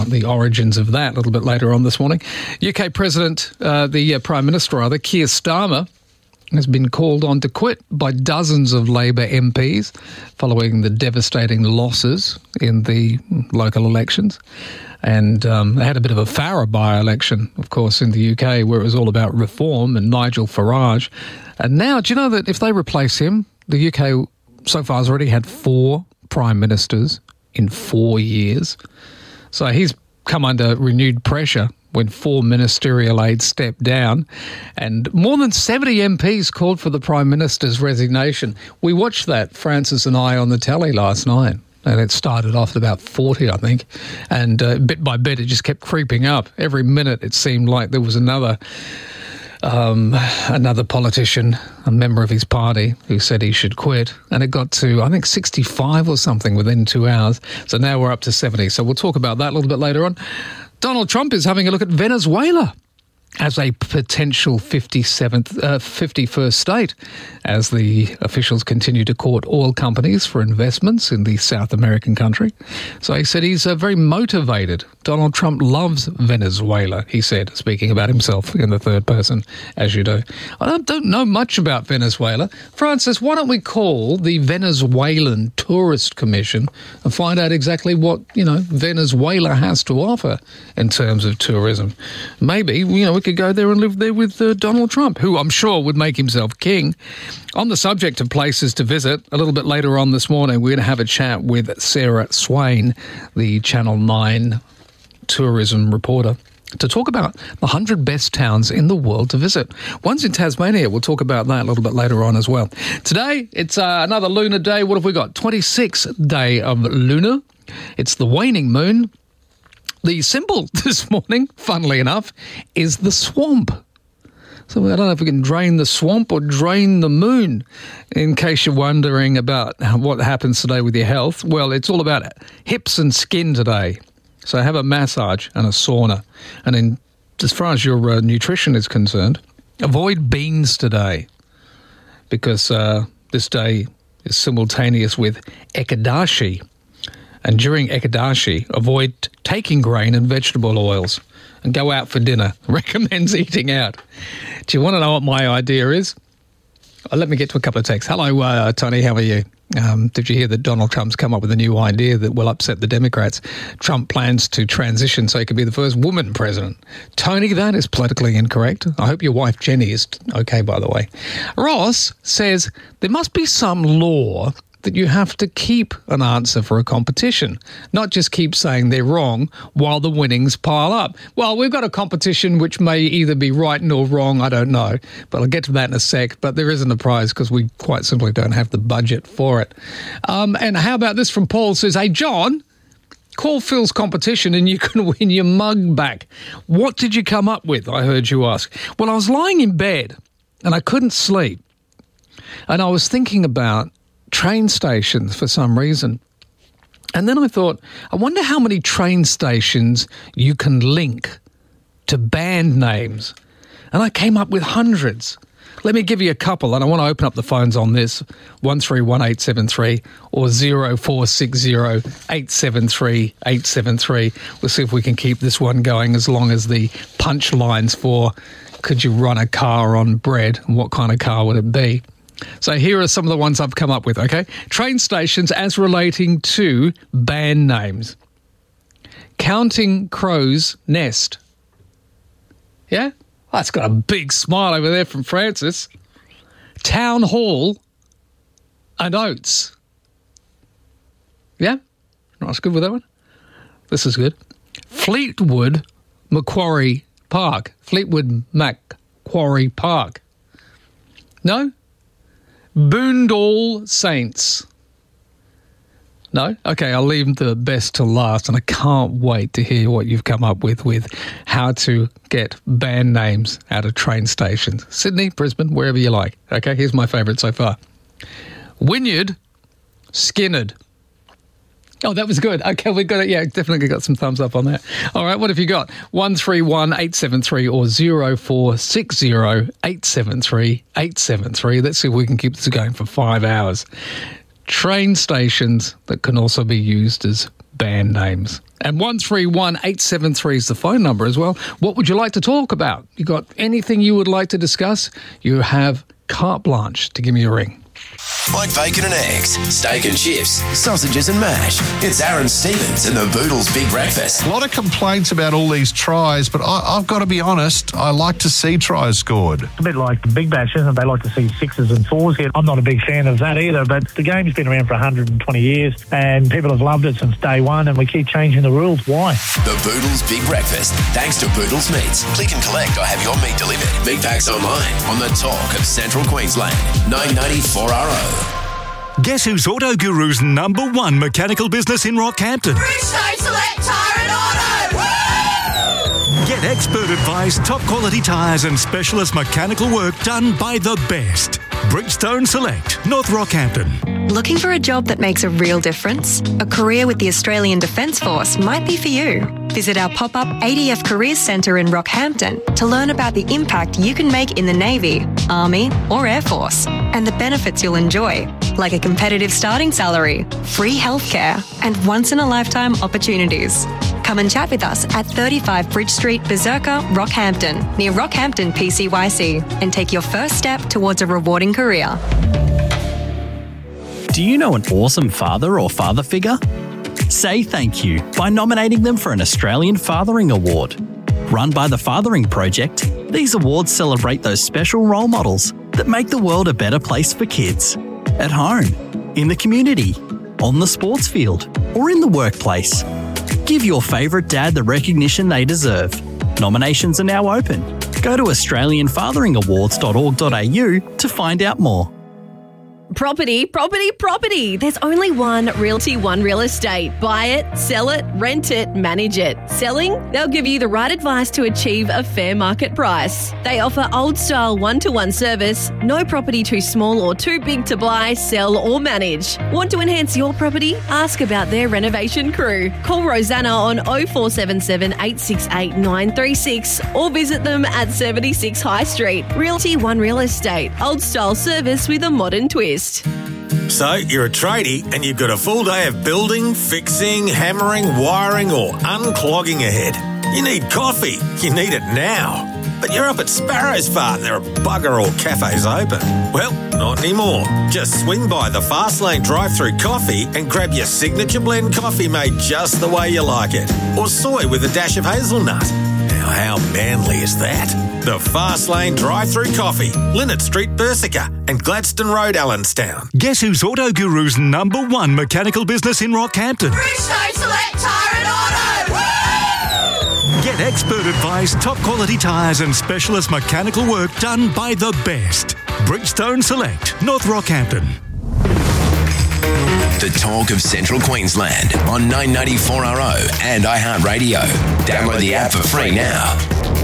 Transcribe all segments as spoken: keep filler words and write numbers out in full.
the origins of that a little bit later on this morning. U K President, uh, the uh, Prime Minister rather, Keir Starmer, has been called on to quit by dozens of Labor M Ps following the devastating losses in the local elections. And um, they had a bit of a Farage by-election, of course, in the U K, where it was all about reform and Nigel Farage. And now, do you know that if they replace him, the U K so far has already had four Prime Ministers in four years. So he's come under renewed pressure when four ministerial aides stepped down, and more than seventy M Ps called for the Prime Minister's resignation. We watched that, Francis and I, on the telly last night, and it started off at about forty, I think, and uh, bit by bit it just kept creeping up. Every minute it seemed like there was another um, another politician, a member of his party, who said he should quit, and it got to, I think, sixty-five or something within two hours. So now we're up to seventy. So we'll talk about that a little bit later on. Donald Trump is having a look at Venezuela as a potential fifty-seventh, uh, fifty-first state, as the officials continue to court oil companies for investments in the South American country. So he said he's uh, very motivated. Donald Trump loves Venezuela, he said, speaking about himself in the third person, as you do. I don't, don't know much about Venezuela. Francis, why don't we call the Venezuelan Tourist Commission and find out exactly what, you know, Venezuela has to offer in terms of tourism? Maybe, you know, we could go there and live there with uh, Donald Trump, who I'm sure would make himself king. On the subject of places to visit, a little bit later on this morning, we're going to have a chat with Sarah Swain, the Channel nine tourism reporter, to talk about the one hundred best towns in the world to visit. One's in Tasmania. We'll talk about that a little bit later on as well. Today, it's uh, another lunar day. What have we got? twenty-sixth day of lunar. It's the waning moon. The symbol this morning, funnily enough, is the swamp. So I don't know if we can drain the swamp or drain the moon. In case you're wondering about what happens today with your health, well, it's all about hips and skin today. So have a massage and a sauna. And in, as far as your uh, nutrition is concerned, avoid beans today, because uh, this day is simultaneous with Ekadashi. And during Ekadashi, avoid taking grain and vegetable oils and go out for dinner. Recommends eating out. Do you want to know what my idea is? Oh, let me get to a couple of texts. Hello, uh, Tony, how are you? Um, did you hear that Donald Trump's come up with a new idea that will upset the Democrats? Trump plans to transition so he could be the first woman president. Tony, that is politically incorrect. I hope your wife Jenny is okay, by the way. Ross says there must be some law that you have to keep an answer for a competition, not just keep saying they're wrong while the winnings pile up. Well, we've got a competition which may either be right nor wrong, I don't know, but I'll get to that in a sec. But there isn't a prize because we quite simply don't have the budget for it. Um, and how about this from Paul? Says, hey, John, call Phil's competition and you can win your mug back. What did you come up with? I heard you ask. Well, I was lying in bed and I couldn't sleep. And I was thinking about train stations for some reason. And then I thought, I wonder how many train stations you can link to band names. And I came up with hundreds. Let me give you a couple, and I want to open up the phones on this, one three one eight seven three or zero four six zero eight seven three eight seven three. We'll see if we can keep this one going as long as the punchlines for could you run a car on bread and what kind of car would it be? So here are some of the ones I've come up with, okay? Train stations as relating to band names. Counting Crow's Nest. Yeah? Oh, that's got a big smile over there from Francis. Town Hall and Oates. Yeah? Not good with that one? This is good. Fleetwood Macquarie Park. Fleetwood Macquarie Park. No? Boondall Saints. No? Okay, I'll leave the best to last, and I can't wait to hear what you've come up with with how to get band names out of train stations. Sydney, Brisbane, wherever you like. Okay, here's my favourite so far. Wynyard Skinnerd. Oh, that was good. Okay, we got it. Yeah, definitely got some thumbs up on that. All right, what have you got? one three one eight seven three or zero four six zero eight seven three eight seven three. Let's see if we can keep this going for five hours. Train stations that can also be used as band names. And one three one eight seven three is the phone number as well. What would you like to talk about? You got anything you would like to discuss? You have carte blanche to give me a ring. Like bacon and eggs, steak and chips, sausages and mash. It's Aaron Stevens and the Boodles Big Breakfast. A lot of complaints about all these tries, but I, I've got to be honest, I like to see tries scored. A bit like the Big Bash, isn't it? They like to see sixes and fours here. I'm not a big fan of that either, but the game's been around for one hundred twenty years and people have loved it since day one, and we keep changing the rules. Why? The Boodles Big Breakfast, thanks to Boodles Meats. Click and collect or have your meat delivered. Big packs online on the talk of Central Queensland. nine ninety-four R O. Guess who's Auto Guru's number one mechanical business in Rockhampton? Bridgestone Select Tyre and Auto! Woo! Get expert advice, top quality tyres and specialist mechanical work done by the best. Bridgestone Select, North Rockhampton. Looking for a job that makes a real difference? A career with the Australian Defence Force might be for you. Visit our pop-up A D F Careers Centre in Rockhampton to learn about the impact you can make in the Navy, Army or Air Force, and the benefits you'll enjoy, like a competitive starting salary, free healthcare, and once-in-a-lifetime opportunities. Come and chat with us at thirty-five Bridge Street, Berserker, Rockhampton, near Rockhampton P C Y C, and take your first step towards a rewarding career. Do you know an awesome father or father figure? Say thank you by nominating them for an Australian Fathering Award. Run by the Fathering Project, these awards celebrate those special role models that make the world a better place for kids. At home, in the community, on the sports field, or in the workplace. Give your favourite dad the recognition they deserve. Nominations are now open. Go to australian fathering awards dot org dot a u to find out more. Property, property, property. There's only one Realty One Real Estate. Buy it, sell it, rent it, manage it. Selling? They'll give you the right advice to achieve a fair market price. They offer old-style one-to-one service, no property too small or too big to buy, sell or manage. Want to enhance your property? Ask about their renovation crew. Call Rosanna on oh four seven seven, eight six eight, nine three six or visit them at seventy-six High Street. Realty One Real Estate. Old-style service with a modern twist. So, you're a tradie and you've got a full day of building, fixing, hammering, wiring or unclogging ahead. You need coffee. You need it now. But you're up at Sparrows Farm. There are bugger all cafes open. Well, not anymore. Just swing by the Fastlane drive-through coffee and grab your signature blend coffee made just the way you like it. Or soy with a dash of hazelnut. Now, how manly is that? The Fastlane drive-through coffee, Linnet Street, Berserker, and Gladstone Road, Allenstown. Guess who's Auto Guru's number one mechanical business in Rockhampton? Bridgestone Select Tyre and Auto! Woo! Get expert advice, top quality tyres and specialist mechanical work done by the best. Bridgestone Select, North Rockhampton. The talk of Central Queensland on nine ninety-four R O and iHeartRadio. Download the app for free now.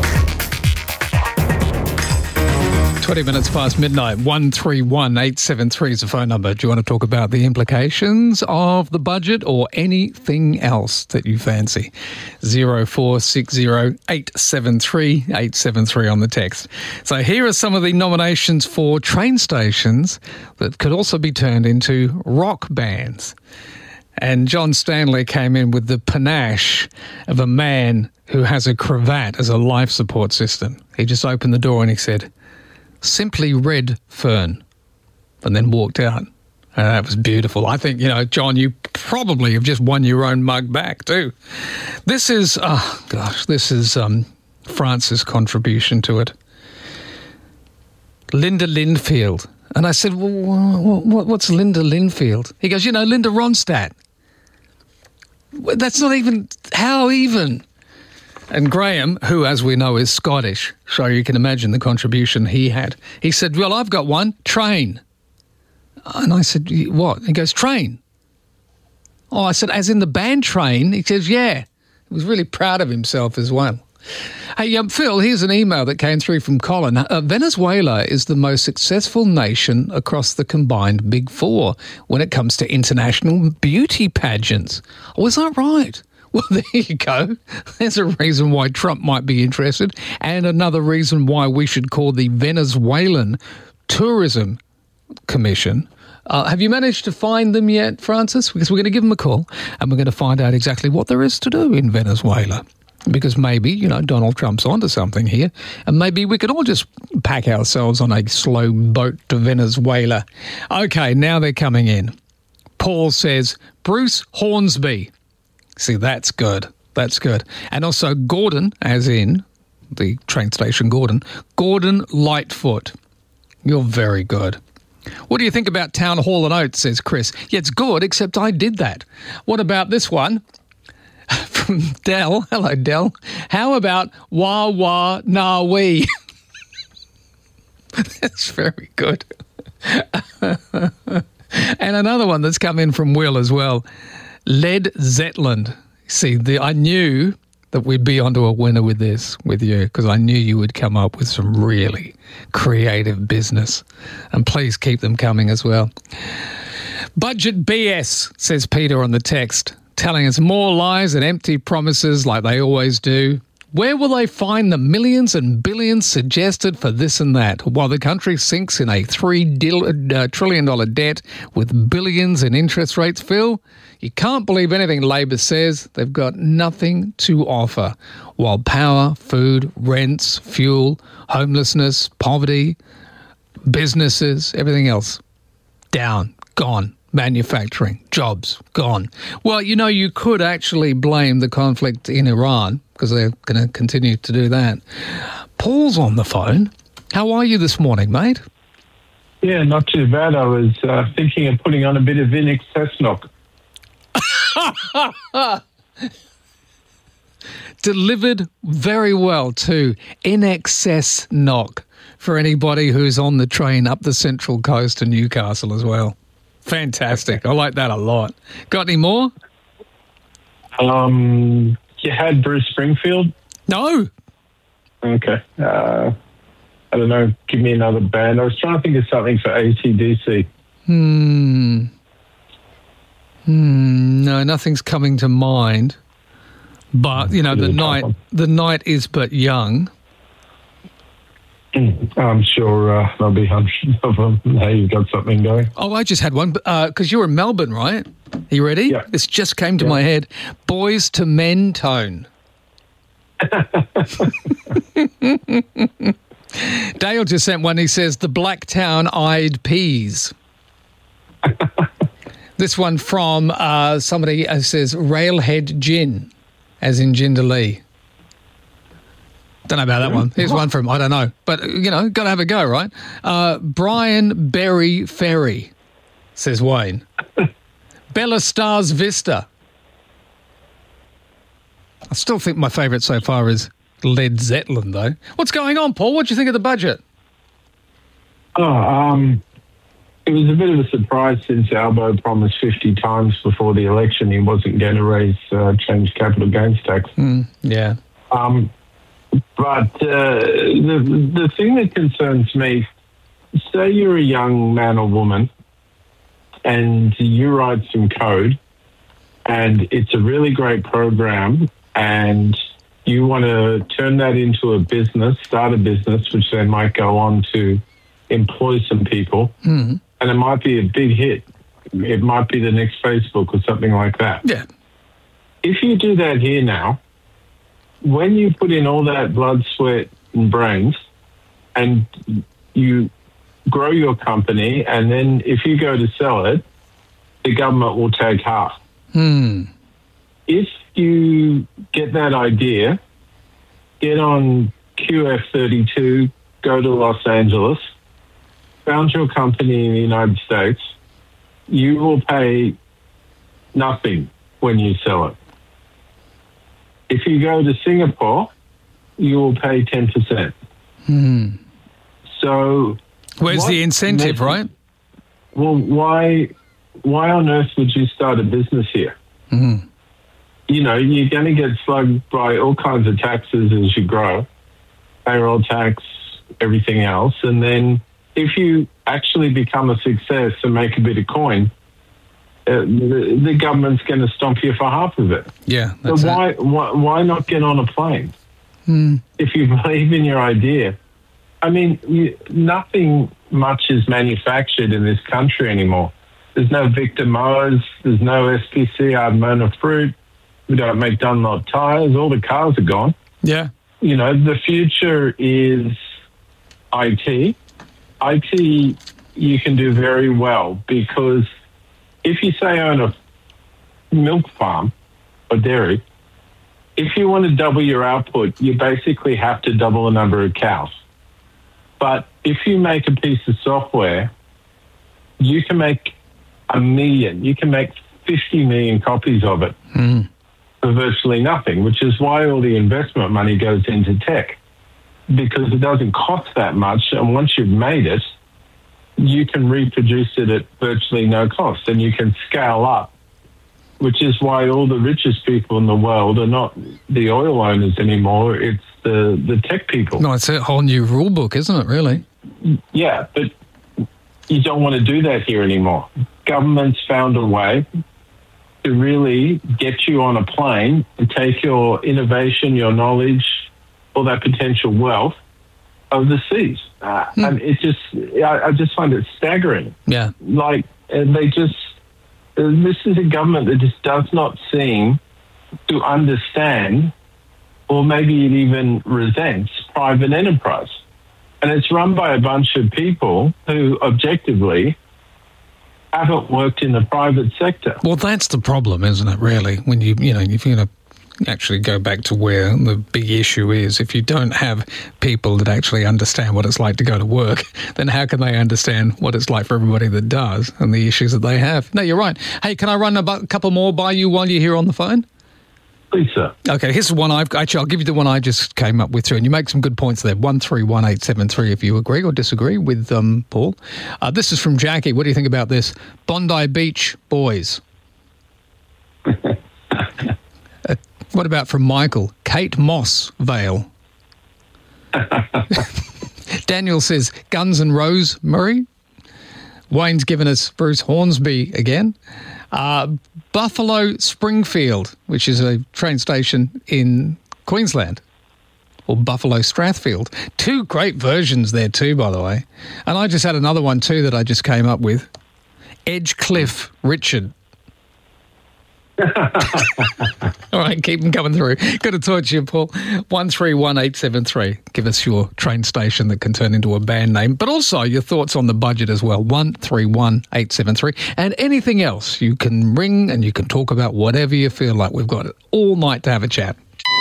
twenty minutes past midnight. one three one eight seven three is the phone number. Do you want to talk about the implications of the budget or anything else that you fancy? zero four six zero eight seven three eight seven three on the text. So here are some of the nominations for train stations that could also be turned into rock bands. And John Stanley came in with the panache of a man who has a cravat as a life support system. He just opened the door and he said, "Simply Red Fern," and then walked out. And that was beautiful. I think, you know, John, you probably have just won your own mug back too. This is, oh gosh, this is um, France's contribution to it. Linda Lindfield. And I said, well, what's Linda Lindfield? He goes, you know, Linda Ronstadt. That's not even, how even? And Graham, who, as we know, is Scottish, so you can imagine the contribution he had. He said, well, I've got one, train. And I said, what? He goes, train. Oh, I said, as in the band Train? He says, yeah. He was really proud of himself as well. Hey, um, Phil, here's an email that came through from Colin. Uh, Venezuela is the most successful nation across the combined Big Four when it comes to international beauty pageants. Oh, is that right? Well, there you go. There's a reason why Trump might be interested, and another reason why we should call the Venezuelan Tourism Commission Uh, have you managed to find them yet, Francis? Because we're going to give them a call and we're going to find out exactly what there is to do in Venezuela. Because maybe, you know, Donald Trump's onto something here, and maybe we could all just pack ourselves on a slow boat to Venezuela. Okay, now they're coming in. Paul says, Bruce Hornsby. See, that's good. That's good. And also Gordon, as in the train station Gordon, Gordon Lightfoot. You're very good. What do you think about Town Hall and Oates, says Chris. Yeah, it's good, except I did that. What about this one? From Dell. Hello, Dell. How about Wah Wah Na Wee? That's very good. And another one that's come in from Will as well. Led Zetland. See, the, I knew that we'd be onto a winner with this, with you, because I knew you would come up with some really creative business. And please keep them coming as well. Budget B S, says Peter on the text, telling us more lies and empty promises like they always do. Where will they find the millions and billions suggested for this and that, while the country sinks in a three trillion dollars debt with billions in interest rates, Phil? You can't believe anything Labor says. They've got nothing to offer, while power, food, rents, fuel, homelessness, poverty, businesses, everything else, down, gone. Manufacturing, jobs, gone. Well, you know, you could actually blame the conflict in Iran, because they're going to continue to do that. Paul's on the phone. How are you this morning, mate? Yeah, not too bad. I was uh, thinking of putting on a bit of In Excess Knock. Delivered very well too. In Excess Knock for anybody who's on the train up the Central Coast to Newcastle as well. Fantastic. I like that a lot. Got any more? Um, you had Bruce Springfield? No. Okay. Uh, I don't know. Give me another band. I was trying to think of something for A C D C. Hmm. Hmm. No, nothing's coming to mind. But, you know, the night, the night is but young. I'm sure uh, there'll be hundreds of them. Now you've got something going. Oh, I just had one, because uh, you're in Melbourne, right? Are you ready? Yeah. This just came to yeah. my head. Boys to Men tone. Dale just sent one. He says, the Blacktown Eyed Peas. This one from uh, somebody who says, Railhead Gin, as in Jindalee. Don't know about that one. Here's one from, I don't know. But, you know, got to have a go, right? Uh, Brian Berry Ferry, says Wayne. Bella Stars Vista. I still think my favourite so far is Led Zetland, though. What's going on, Paul? What do you think of the budget? Oh, um, it was a bit of a surprise since Albo promised fifty times before the election he wasn't going to raise uh, change capital gains tax. Mm, yeah. Um. But uh, the the thing that concerns me, say you're a young man or woman and you write some code and it's a really great program and you want to turn that into a business, start a business, which then might go on to employ some people, mm-hmm. and it might be a big hit. It might be the next Facebook or something like that. Yeah. If you do that here now, when you put in all that blood, sweat, and brains, and you grow your company, and then if you go to sell it, the government will take half. Hmm. If you get that idea, get on Q F thirty-two, go to Los Angeles, found your company in the United States, you will pay nothing when you sell it. If you go to Singapore, you will pay ten percent. Hmm. So... Where's the incentive, right? Well, why why on earth would you start a business here? Mm-hmm. You know, you're going to get slugged by all kinds of taxes as you grow, payroll tax, everything else. And then if you actually become a success and make a bit of coin, Uh, the, the government's going to stomp you for half of it. Yeah. So why, why why not get on a plane hmm. if you believe in your idea? I mean, you, nothing much is manufactured in this country anymore. There's no Victor Mowers. There's no S P C R Mona Fruit. We don't make Dunlop tyres. All the cars are gone. Yeah. You know, the future is I T. I T you can do very well because if you say own a milk farm or dairy, if you want to double your output, you basically have to double the number of cows. But if you make a piece of software, you can make a million, you can make fifty million copies of it mm. for virtually nothing, which is why all the investment money goes into tech, because it doesn't cost that much. And once you've made it, you can reproduce it at virtually no cost and you can scale up, which is why all the richest people in the world are not the oil owners anymore. It's the, the tech people. No, it's a whole new rule book, isn't it, really? Yeah, but you don't want to do that here anymore. Government's found a way to really get you on a plane and take your innovation, your knowledge, all that potential wealth overseas. Uh, hmm. And it just, I, I just find it staggering. Yeah. Like, and they just, uh, this is a government that just does not seem to understand, or maybe it even resents, private enterprise. And it's run by a bunch of people who objectively haven't worked in the private sector. Well, that's the problem, isn't it, really? When you, you know, if you're going to actually go back to where the big issue is, if you don't have people that actually understand what it's like to go to work, then how can they understand what it's like for everybody that does and the issues that they have? No, you're right. Hey, can I run a bu- couple more by you while you're here on the phone? Please, sir. Okay, here's the one I've... Actually, I'll give you the one I just came up with too, and you make some good points there. one three one eight seven three if you agree or disagree with um, Paul. Uh, this is from Jackie. What do you think about this? Bondi Beach boys. uh, what about from Michael? Kate Moss Vale. Daniel says Guns and Rose Murray. Wayne's given us Bruce Hornsby again. Uh, Buffalo Springfield, which is a train station in Queensland, or Buffalo Strathfield. Two great versions there too, by the way. And I just had another one too that I just came up with. Edgecliff Richard. All right, keep them coming through. Good to talk to you, Paul. one three one eight seven three. Give us your train station that can turn into a band name, but also your thoughts on the budget as well. one three one eight seven three. And anything else, you can ring and you can talk about whatever you feel like. We've got it all night to have a chat.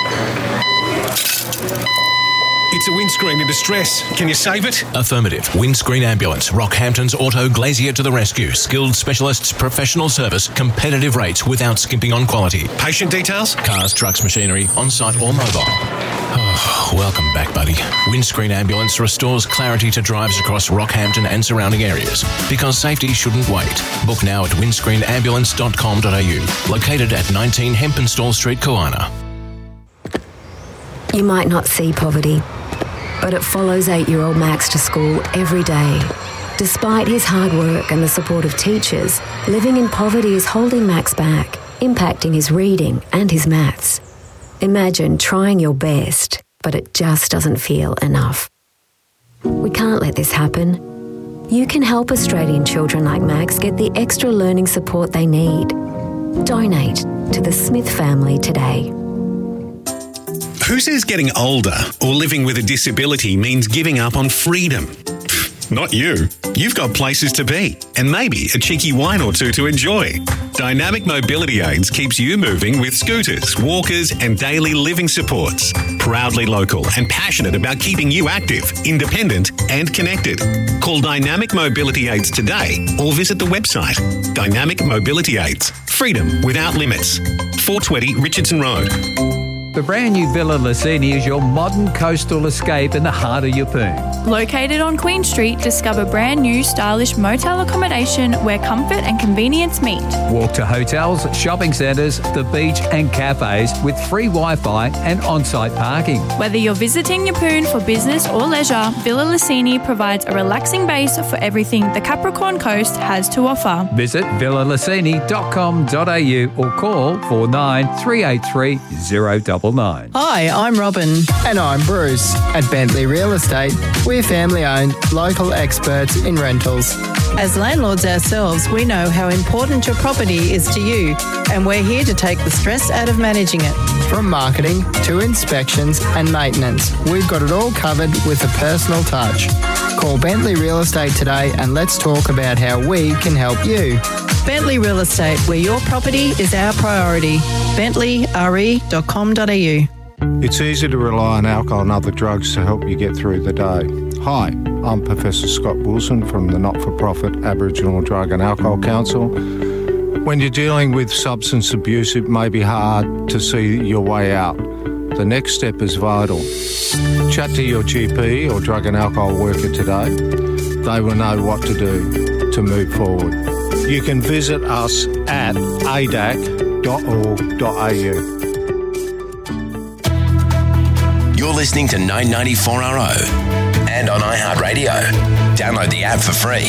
It's a windscreen in distress. Can you save it? Affirmative. Windscreen Ambulance. Rockhampton's Auto Glazier to the rescue. Skilled specialists, professional service, competitive rates without skimping on quality. Patient details? Cars, trucks, machinery, on-site or mobile. Oh, welcome back, buddy. Windscreen Ambulance restores clarity to drives across Rockhampton and surrounding areas. Because safety shouldn't wait. Book now at windscreen ambulance dot com dot a u. Located at nineteen Hempenstall Street, Koana. You might not see poverty, but it follows eight-year-old Max to school every day. Despite his hard work and the support of teachers, living in poverty is holding Max back, impacting his reading and his maths. Imagine trying your best, but it just doesn't feel enough. We can't let this happen. You can help Australian children like Max get the extra learning support they need. Donate to the Smith family today. Who says getting older or living with a disability means giving up on freedom? Not you. You've got places to be and maybe a cheeky wine or two to enjoy. Dynamic Mobility Aids keeps you moving with scooters, walkers and daily living supports. Proudly local and passionate about keeping you active, independent and connected. Call Dynamic Mobility Aids today or visit the website Dynamic Mobility Aids. Freedom without limits. four twenty Richardson Road. The brand new Villa Lucini is your modern coastal escape in the heart of Yeppoon. Located on Queen Street, discover brand new stylish motel accommodation where comfort and convenience meet. Walk to hotels, shopping centres, the beach and cafes with free Wi-Fi and on-site parking. Whether you're visiting Yeppoon for business or leisure, Villa Lucini provides a relaxing base for everything the Capricorn Coast has to offer. Visit villa lucini dot com dot a u or call four nine three eight three zero double. double nine. Hi, I'm Robin. And I'm Bruce. At Bentley Real Estate, we're family-owned, local experts in rentals. As landlords ourselves, we know how important your property is to you, and we're here to take the stress out of managing it. From marketing to inspections and maintenance, we've got it all covered with a personal touch. Call Bentley Real Estate today and let's talk about how we can help you. Bentley Real Estate, where your property is our priority. bentley r e dot com dot a u. It's easy to rely on alcohol and other drugs to help you get through the day. Hi, I'm Professor Scott Wilson from the not-for-profit Aboriginal Drug and Alcohol Council. When you're dealing with substance abuse, it may be hard to see your way out. The next step is vital. Chat to your G P or drug and alcohol worker today. They will know what to do to move forward. You can visit us at a d a c dot org dot a u. You're listening to nine ninety-four R O and on iHeartRadio. Download the app for free.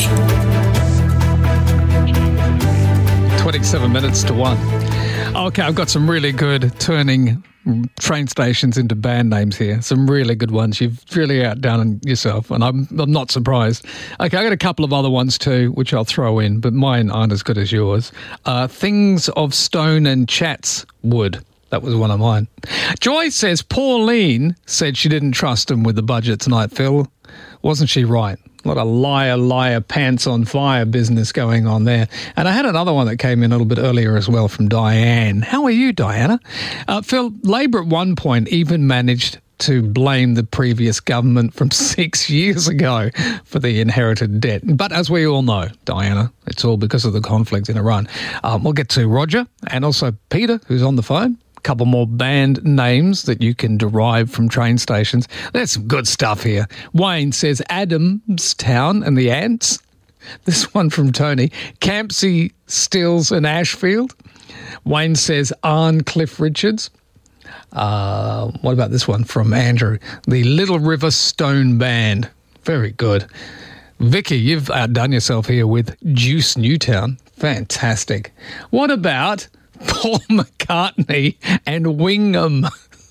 twenty-seven minutes to one. Okay, I've got some really good turning train stations into band names here. Some really good ones. You've really outdone yourself, and I'm I'm not surprised. Okay, I got a couple of other ones too, which I'll throw in, but mine aren't as good as yours. Uh, Things of Stone and Chats Wood. That was one of mine. Joy says Pauline said she didn't trust him with the budget tonight, Phil. Wasn't she right? A lot of liar, liar, pants on fire business going on there. And I had another one that came in a little bit earlier as well from Diane. How are you, Diana? Uh, Phil, Labor at one point even managed to blame the previous government from six years ago for the inherited debt. But as we all know, Diana, it's all because of the conflict in Iran. Um, we'll get to Roger and also Peter, who's on the phone. Couple more band names that you can derive from train stations. There's some good stuff here. Wayne says Adamstown and the Ants. This one from Tony. Campsie, Stills and Ashfield. Wayne says Arn Cliff Richards. Uh, what about this one from Andrew? The Little River Stone Band. Very good. Vicky, you've outdone yourself here with Juice Newtown. Fantastic. What about Paul McCartney and Wingham?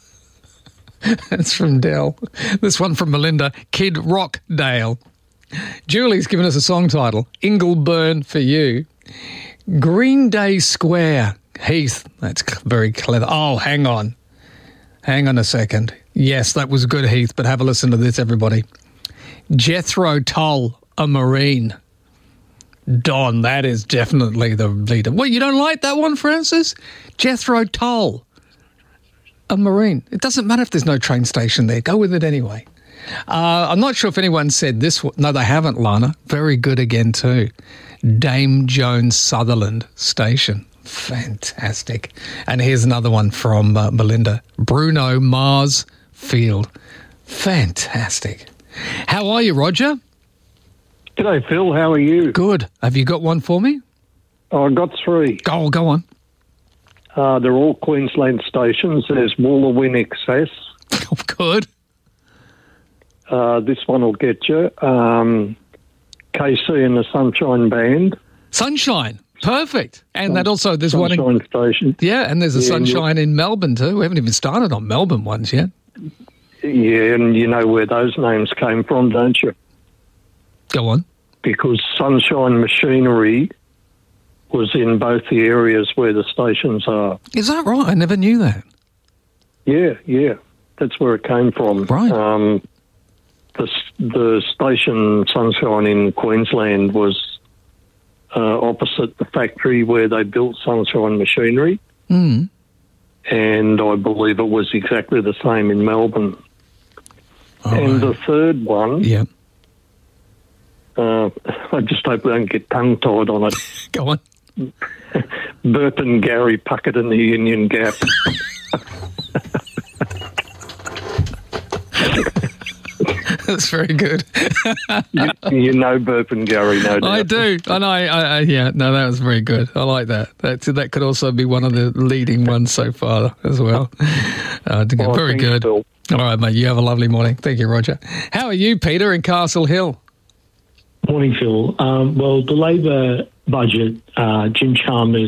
That's from Dell. This one from Melinda, Kid Rockdale. Julie's given us a song title, Ingleburn for You. Green Day Square, Heath. That's very clever. Oh, hang on. Hang on a second. Yes, that was good, Heath, but have a listen to this, everybody. Jethro Tull, A Marine. Don, that is definitely the leader. Well, you don't like that one, Francis? Jethro Tull, A Marine. It doesn't matter if there's no train station there. Go with it anyway. Uh, I'm not sure if anyone said this one. No, they haven't, Lana. Very good again too. Dame Jones Sutherland Station. Fantastic. And here's another one from uh, Melinda. Bruno Mars Field. Fantastic. How are you, Roger? G'day, Phil. How are you? Good. Have you got one for me? Oh, I've got three. Go, go on. Uh, they're all Queensland stations. There's Woolawin Excess. Oh, good. Uh, this one will get you. Um, K C and the Sunshine Band. Sunshine. Perfect. And Sun- that also, there's Sunshine one in... Station. Yeah, and there's a yeah, Sunshine in Melbourne too. We haven't even started on Melbourne ones yet. Yeah, and you know where those names came from, don't you? Go on. Because Sunshine Machinery was in both the areas where the stations are. Is that right? I never knew that. Yeah, yeah. That's where it came from. Right. Um, the, the station Sunshine in Queensland was uh, opposite the factory where they built Sunshine Machinery. Mm. And I believe it was exactly the same in Melbourne. Oh, and right. The third one... Yeah. Uh, I just hope we don't get tongue-tied on it. Go on. Burp and Gary Puckett in the Union Gap. That's very good. you, you know Burp and Gary, no doubt. I do. I know. I, I, yeah, no, that was very good. I like that. That that could also be one of the leading ones so far as well. Uh, oh, very good. Phil. All right, mate. You have a lovely morning. Thank you, Roger. How are you, Peter, in Castle Hill? Morning, Phil. Um, well, the Labor budget, uh, Jim Chalmers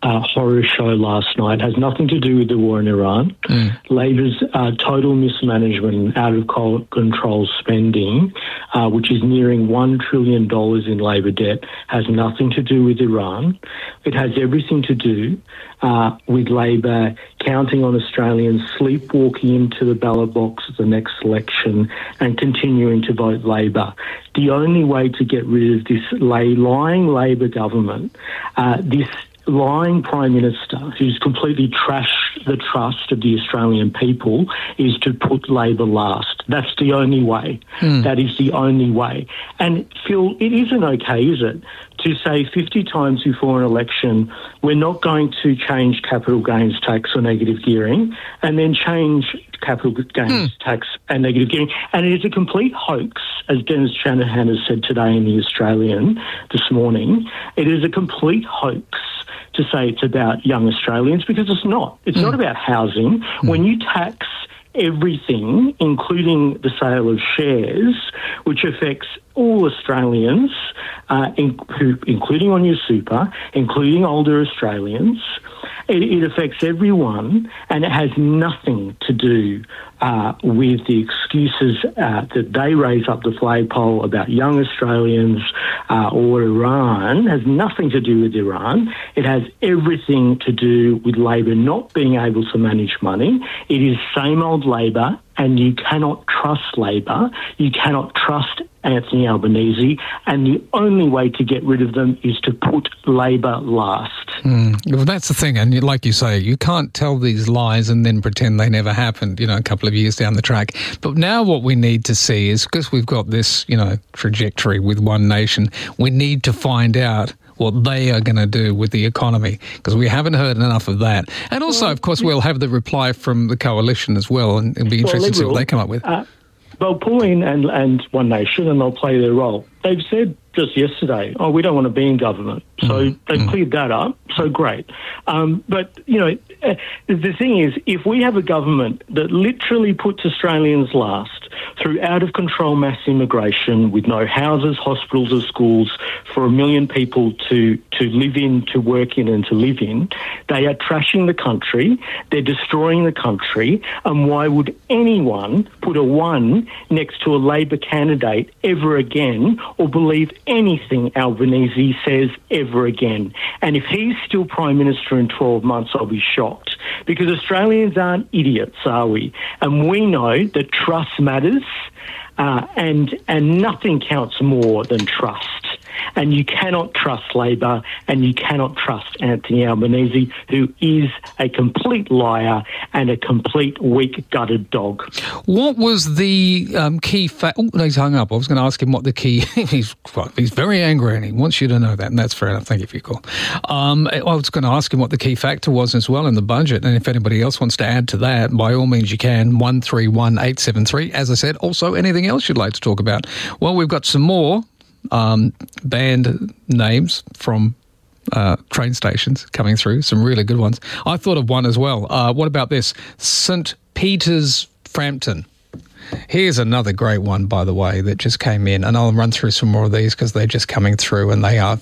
uh, horror show last night. It has nothing to do with the war in Iran. Mm. Labor's uh, total mismanagement and out of control spending, uh, which is nearing one trillion dollars in Labor debt, has nothing to do with Iran. It has everything to do uh, with Labor counting on Australians sleepwalking into the ballot box at the next election and continuing to vote Labor. The only way to get rid of this lying Labor government, uh, this lying Prime Minister who's completely trashed the trust of the Australian people, is to put Labor last. That's the only way. Mm. That is the only way. And Phil, it isn't okay, is it, to say fifty times before an election, we're not going to change capital gains tax or negative gearing, and then change capital gains mm. tax and negative gearing. And it is a complete hoax, as Dennis Shanahan has said today in The Australian this morning. It is a complete hoax to say it's about young Australians, because it's not. It's mm. not about housing. Mm. When you tax everything, including the sale of shares, which affects all Australians, uh, in, who, including on your super, including older Australians, it, it affects everyone, and it has nothing to do uh, with the excuses uh, that they raise up the flagpole about young Australians uh, or Iran. It has nothing to do with Iran. It has everything to do with Labor not being able to manage money. It is same old Labor, and you cannot trust Labor. You cannot trust Anthony Albanese, and the only way to get rid of them is to put Labor last. Mm. Well, that's the thing, and like you say, you can't tell these lies and then pretend they never happened, you know, a couple of years down the track. But now what we need to see is, because we've got this, you know, trajectory with One Nation, we need to find out what they are going to do with the economy, because we haven't heard enough of that. And also, well, of course, we'll have the reply from the coalition as well, and it'll be interesting well, to see what they come up with. Uh, they'll pull in and, and One Nation, and they'll play their role. They've said just yesterday, oh, we don't want to be in government. So mm. they've mm. cleared that up. So great. Um, but, you know, uh, the thing is, if we have a government that literally puts Australians last through out-of-control mass immigration with no houses, hospitals or schools for a million people to, to live in, to work in and to live in, they are trashing the country, they're destroying the country, and why would anyone put a one next to a Labor candidate ever again, or believe anything Albanese says ever again? And if he's still Prime Minister in twelve months, I'll be shocked, because Australians aren't idiots, are we? And we know that trust matters, uh, and and nothing counts more than trust. And you cannot trust Labor, and you cannot trust Anthony Albanese, who is a complete liar and a complete weak-gutted dog. What was the um, key fact? Oh, no, he's hung up. I was going to ask him what the key... he's he's very angry, and he wants you to know that, and that's fair enough. Thank you for your call. Um, I was going to ask him what the key factor was as well in the budget, and if anybody else wants to add to that, by all means you can, one three one eight seven three. As I said, also anything else you'd like to talk about. Well, we've got some more Um, band names from uh, train stations coming through, some really good ones. I thought of one as well. Uh, what about this? Saint Peter's Frampton. Here's another great one, by the way, that just came in, and I'll run through some more of these because they're just coming through and they are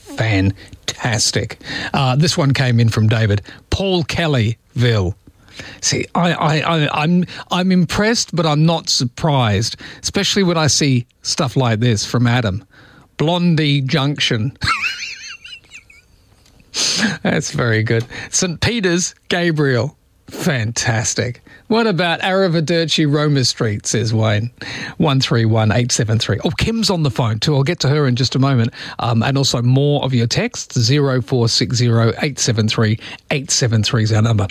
fantastic. Uh, this one came in from David. Paul Kellyville. See, I, I, I, I'm I'm impressed, but I'm not surprised, especially when I see stuff like this from Adam. Blondie Junction. That's very good. Saint Peter's Gabriel. Fantastic. What about Arrivederci Roma Street, says Wayne. one three one eight seven three. Oh, Kim's on the phone too. I'll get to her in just a moment. Um, and also more of your texts. zero four six zero eight seven three eight seven three is our number.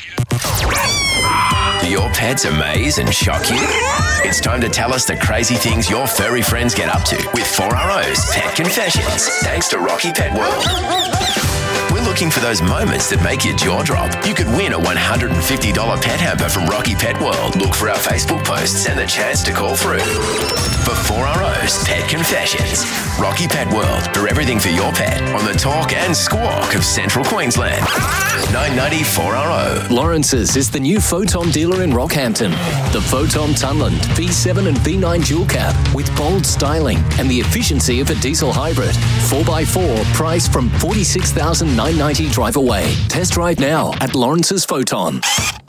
Do your pets amaze and shock you? It's time to tell us the crazy things your furry friends get up to with four R O's Pet Confessions, thanks to Rocky Pet World. We're looking for those moments that make your jaw drop. You could win a one hundred fifty dollars pet hamper from Rocky Pet World. Look for our Facebook posts and the chance to call through. For four R O's Pet Confessions, Rocky Pet World, for everything for your pet on the talk and squawk of Central Queensland. nine ninety four R O. Lawrence's is the new Photon dealer in Rockhampton. The Photon Tunland V seven and V nine dual cab with bold styling and the efficiency of a diesel hybrid. four by four, priced from forty-six thousand nine nine ninety drive away. Test drive now at Lawrence's Photon.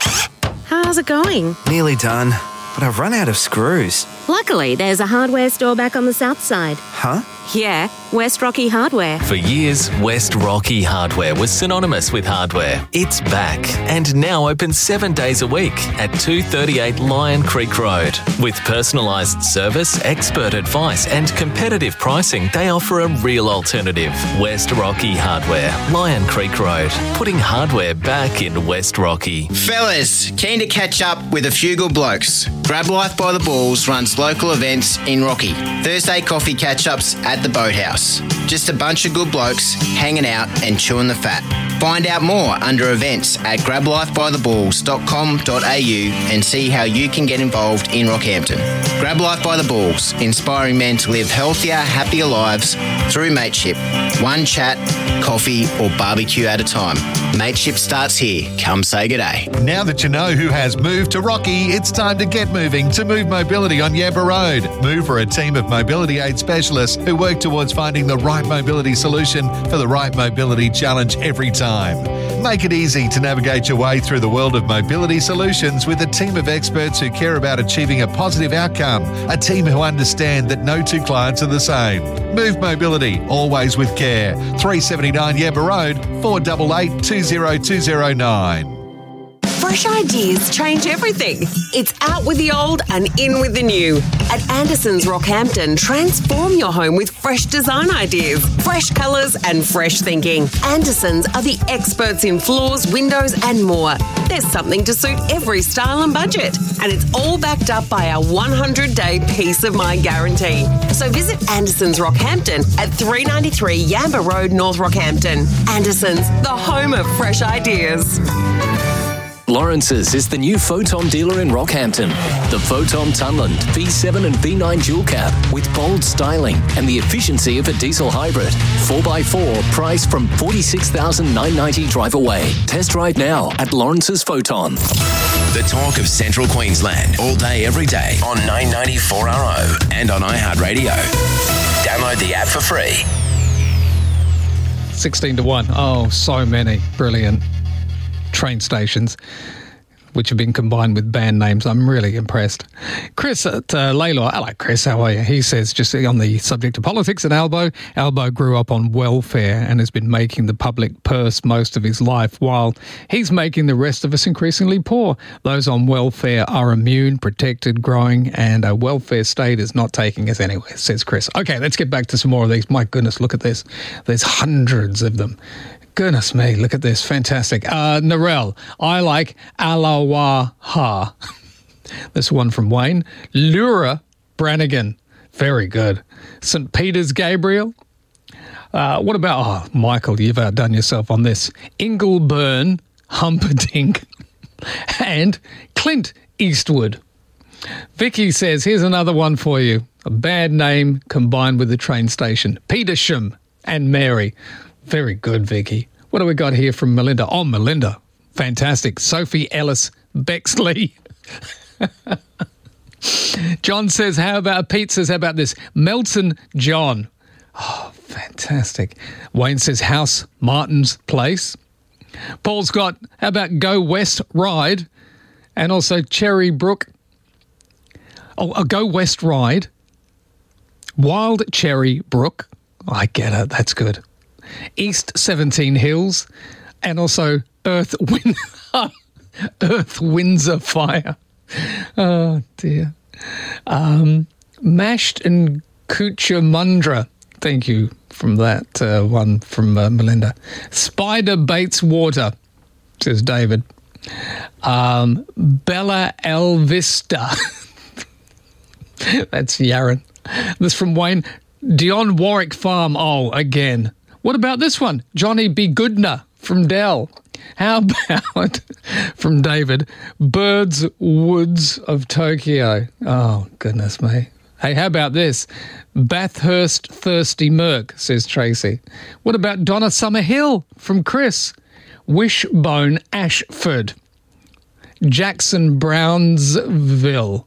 How's it going? Nearly done, but I've run out of screws. Luckily, there's a hardware store back on the south side. Huh? Yeah, West Rocky Hardware. For years, West Rocky Hardware was synonymous with hardware. It's back and now open seven days a week at two thirty-eight Lion Creek Road. With personalised service, expert advice and competitive pricing, they offer a real alternative. West Rocky Hardware, Lion Creek Road, putting hardware back in West Rocky. Fellas, keen to catch up with a few good blokes. Grab Life by the Balls runs local events in Rocky. Thursday coffee catch-ups at the Boathouse. Just a bunch of good blokes hanging out and chewing the fat. Find out more under events at grab life by the balls dot com dot a u and see how you can get involved in Rockhampton. Grab Life by the Balls, inspiring men to live healthier, happier lives through mateship. One chat, coffee or barbecue at a time. Mateship starts here. Come say g'day. Now that you know who has moved to Rocky, it's time to get moving to Move Mobility on Yabba Road. Move are a team of mobility aid specialists who work towards finding the right mobility solution for the right mobility challenge every time. Make it easy to navigate your way through the world of mobility solutions with a team of experts who care about achieving a positive outcome. A team who understand that no two clients are the same. Move Mobility, always with care. three seventy-nine Yabba Road, four eight eight, two zero two zero nine. Fresh ideas change everything. It's out with the old and in with the new. At Anderson's Rockhampton, transform your home with fresh design ideas, fresh colours and fresh thinking. Anderson's are the experts in floors, windows and more. There's something to suit every style and budget. And it's all backed up by our one hundred day peace of mind guarantee. So visit Anderson's Rockhampton at three ninety-three Yamba Road, North Rockhampton. Anderson's, the home of fresh ideas. Lawrence's is the new Photon dealer in Rockhampton. The Photon Tunland V seven and V nine dual cab with bold styling and the efficiency of a diesel hybrid. four by four, price from forty-six thousand nine hundred ninety dollars drive away. Test drive now at Lawrence's Photon. The talk of Central Queensland, all day, every day on nine ninety four R O and on iHeartRadio. Download the app for free. sixteen to one. Oh, so many brilliant train stations which have been combined with band names. I'm really impressed. Chris at uh, Laylaw. Hello, Chris. How are you? He says, just on the subject of politics at Albo, Albo grew up on welfare and has been making the public purse most of his life, while he's making the rest of us increasingly poor. Those on welfare are immune, protected, growing, and a welfare state is not taking us anywhere, says Chris. Okay, let's get back to some more of these. My goodness, look at this. There's hundreds of them. Goodness me, look at this. Fantastic. Uh, Narelle, I like Alawaha. This one from Wayne. Lura Brannigan. Very good. Saint Peter's Gabriel. Uh, what about, oh, Michael, you've outdone yourself on this. Ingleburn Humperdinck. And Clint Eastwood. Vicky says, here's another one for you. A bad name combined with a train station. Petersham and Mary. Very good, Vicky. What do we got here from Melinda? Oh, Melinda. Fantastic. Sophie Ellis Bexley. John says, how about, Pete says, how about this? Melton John. Oh, fantastic. Wayne says, House Martin's Place. Paul's got, how about Go West Ride? And also Cherry Brook. Oh, a Go West Ride. Wild Cherry Brook. I get it. That's good. East seventeen Hills, and also Earth Wind, Earth Windsor Fire. Oh dear. Um, Mashed and Cuchamundra. Thank you from that uh, one from uh, Melinda. Spider Bates Water, says David. Um, Bella Elvista. That's Yaron. This from Wayne. Dion Warwick Farm. Oh, again. What about this one? Johnny B. Goodner from Dell. How about, from David, Birds Woods of Tokyo? Oh, goodness me. Hey, how about this? Bathurst Thirsty Merc, says Tracy. What about Donna Summerhill from Chris? Wishbone Ashford. Jackson Brownsville.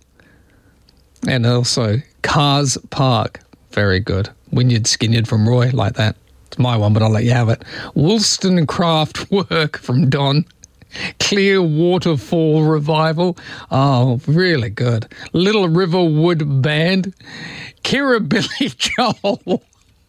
And also Cars Park. Very good. Wynyard Skinyard from Roy, like that. It's my one, but I'll let you have it. Wollstonecraft work from Don. Clear Waterfall Revival. Oh, really good. Little River Wood Band. Kirribilli Joel.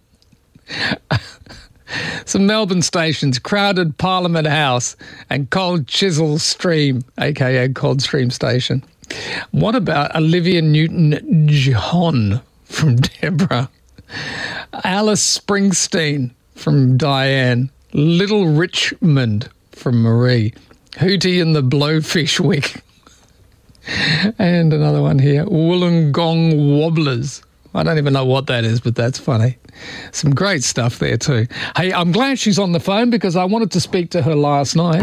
Some Melbourne stations, Crowded Parliament House and Cold Chisel Stream, a k a. Coldstream Station. What about Olivia Newton-John from Deborah? Alice Springsteen from Diane. Little Richmond from Marie. Hootie and the Blowfish Wig. And another one here. Wollongong Wobblers. I don't even know what that is, but that's funny. Some great stuff there too. Hey, I'm glad she's on the phone because I wanted to speak to her last night.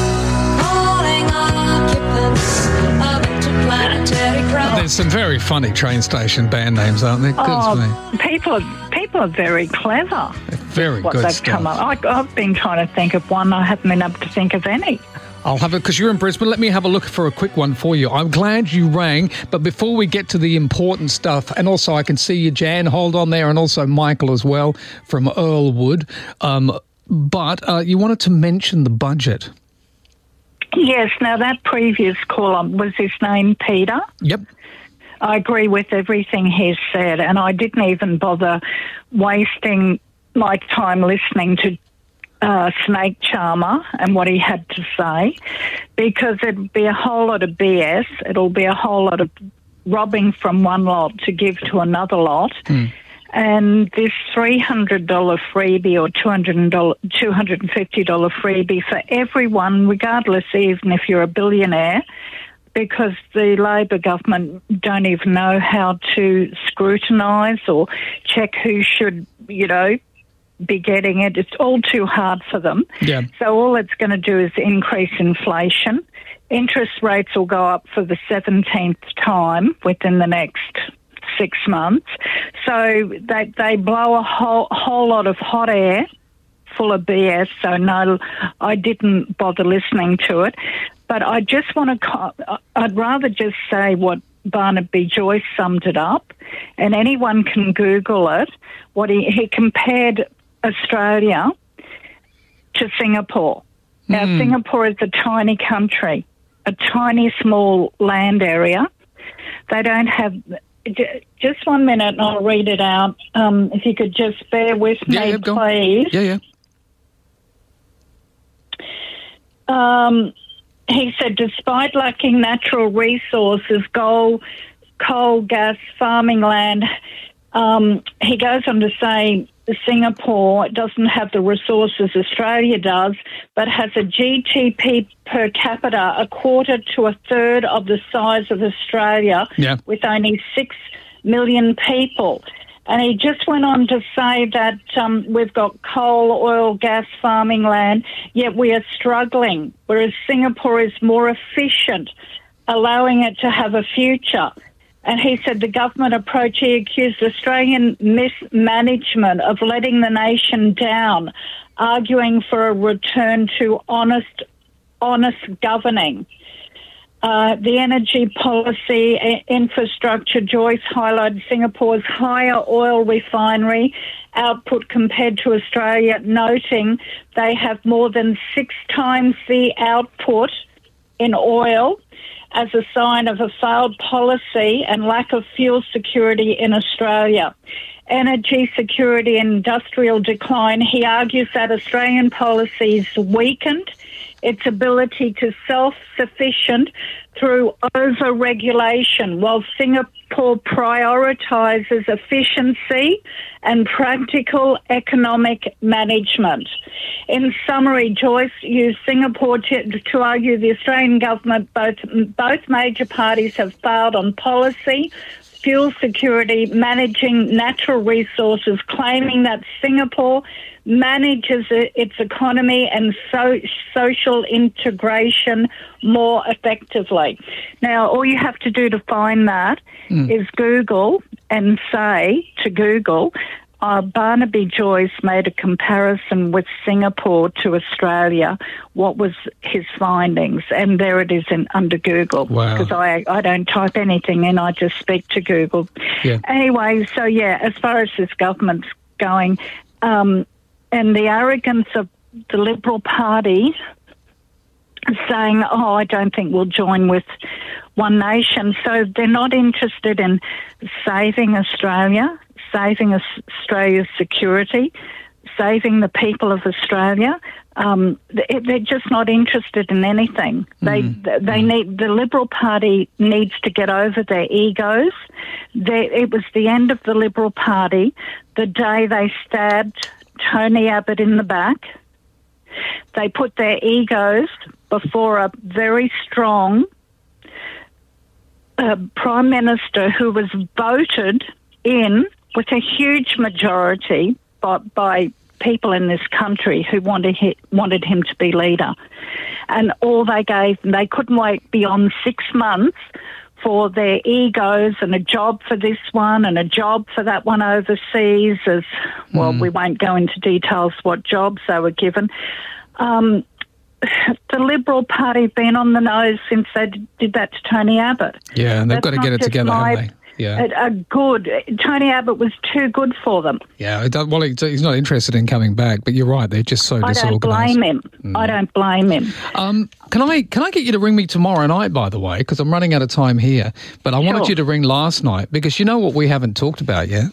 There's some very funny train station band names, aren't there? Good oh, people are, people are very clever. Very what good they've stuff. Come up. I, I've been trying to think of one. I haven't been able to think of any. I'll have it because you're in Brisbane. Let me have a look for a quick one for you. I'm glad you rang, but before we get to the important stuff, and also I can see you, Jan, hold on there, and also Michael as well from Earlwood. Um, but uh, you wanted to mention the budget. Yes. Now, that previous caller, was his name Peter? Yep. I agree with everything he said, and I didn't even bother wasting my time listening to Uh, Snake Charmer and what he had to say, because it'd be a whole lot of B S. It'll be a whole lot of robbing from one lot to give to another lot. Mm. And this three hundred dollars freebie or two hundred fifty dollars freebie for everyone, regardless, even if you're a billionaire, because the Labor government don't even know how to scrutinise or check who should, you know, be getting it. It's all too hard for them. Yeah. So all it's going to do is increase inflation. Interest rates will go up for the seventeenth time within the next six months. So they they blow a whole whole lot of hot air full of B S. So no, I didn't bother listening to it. But I just want to, I'd rather just say what Barnaby Joyce summed it up, and anyone can Google it. What he, he compared Australia to Singapore. Now, Mm. Singapore is a tiny country, a tiny, small land area. They don't have... j- Just one minute and I'll read it out. Um, if you could just bear with Yeah, me, yeah, go on. please. Yeah, yeah. Um, he said, despite lacking natural resources, gold, coal, gas, farming land, um, he goes on to say Singapore doesn't have the resources Australia does, but has a G D P per capita a quarter to a third of the size of Australia, Yeah. with only six million people. And he just went on to say that um, we've got coal, oil, gas, farming land, yet we are struggling, whereas Singapore is more efficient, allowing it to have a future. And he said the government approach, he accused Australian mismanagement of letting the nation down, arguing for a return to honest, honest governing. Uh, the energy policy, i- infrastructure, Joyce highlighted Singapore's higher oil refinery output compared to Australia, noting they have more than six times the output in oil as a sign of a failed policy and lack of fuel security in Australia. Energy security and industrial decline. He argues that Australian policies weakened its ability to self-sufficient through over-regulation, while Singapore prioritises efficiency and practical economic management. In summary, Joyce used Singapore to, to argue the Australian government, both, both major parties have failed on policy, fuel security, managing natural resources, claiming that Singapore manages its economy and so, social integration more effectively. Now, all you have to do to find that Mm. is Google and say to Google, uh, Barnaby Joyce made a comparison with Singapore to Australia. What was his findings? And there it is in, under Google. Wow. Because I, I don't type anything in, I just speak to Google. Yeah. Anyway, so yeah, as far as this government's going, um, and the arrogance of the Liberal Party saying, oh, I don't think we'll join with One Nation. So they're not interested in saving Australia, saving Australia's security, saving the people of Australia. Um, they're just not interested in anything. They mm. they need the Liberal Party needs to get over their egos. They, it was the end of the Liberal Party the day they stabbed Tony Abbott in the back. They put their egos before a very strong uh, Prime Minister who was voted in with a huge majority by, by people in this country who wanted he, wanted him to be leader. And all they gave, they couldn't wait beyond six months for their egos and a job for this one and a job for that one overseas. As well, mm. we won't go into details what jobs they were given. Um, the Liberal Party have been on the nose since they did that to Tony Abbott. Yeah, and they've That's got to get it together, my, haven't they? Yeah. A, a good Tony Abbott was too good for them. Yeah, it, well, he's not interested in coming back, but you're right; they're just so I disorganised. don't blame him. Mm. I don't blame him. Um, can I can I get you to ring me tomorrow night? By the way, because I'm running out of time here. But I Sure. wanted you to ring last night because you know what we haven't talked about yet.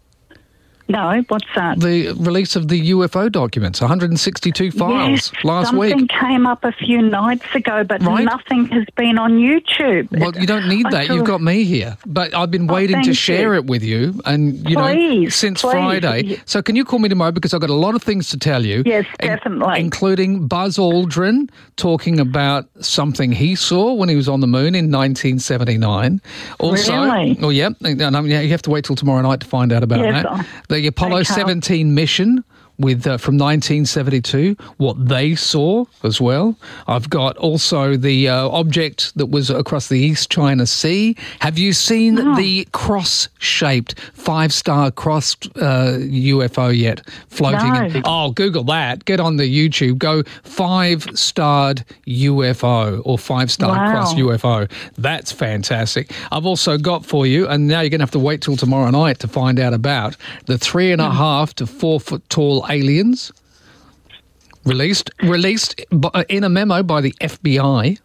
No, what's that? The release of the U F O documents, one hundred sixty-two files yes, last something week. Something came up a few nights ago, but Right. nothing has been on YouTube. Well, you don't need I that. feel- You've got me here. But I've been Oh, waiting to thank share you. it with you, and you know, Please, since please. Friday. So can you call me tomorrow because I've got a lot of things to tell you. Yes, in- definitely. including Buzz Aldrin talking about something he saw when he was on the moon in nineteen seventy-nine. Also, Really? oh yeah, and, um, yeah, you have to wait till tomorrow night to find out about Yes, that. I- The Apollo Okay. seventeen mission. With uh, from nineteen seventy-two, what they saw as well. I've got also the uh, object that was across the East China Sea. Have you seen Oh. the cross-shaped five-star cross uh, U F O yet floating? No. In, oh, Google that. Get on the YouTube. Go five-starred U F O or five-star Wow. cross U F O. That's fantastic. I've also got for you, and now you're going to have to wait till tomorrow night to find out about the three and a half to four foot tall aliens released released by, in a memo by the F B I.